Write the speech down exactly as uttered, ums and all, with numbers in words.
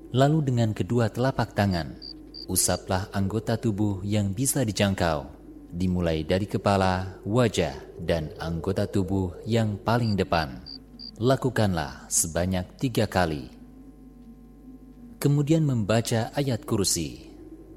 Lalu dengan kedua telapak tangan, usaplah anggota tubuh yang bisa dijangkau, dimulai dari kepala, wajah, dan anggota tubuh yang paling depan. Lakukanlah sebanyak tiga kali. Kemudian membaca ayat kursi.